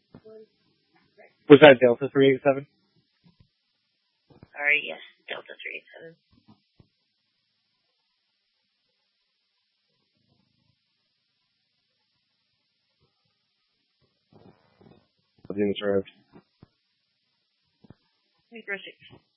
Was that Delta 387? Sorry, yes, Delta 387. What's in this road? Metro 6.